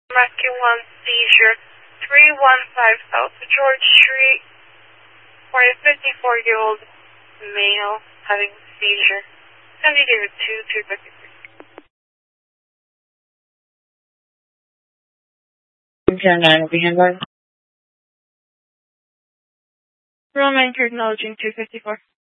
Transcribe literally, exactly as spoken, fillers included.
Mackie one seizure, three one five South George Street, for a fifty-four-year-old male having seizure. Sandy David two, two fifty-three. ten nine will be handled. Roman acknowledging two fifty-four.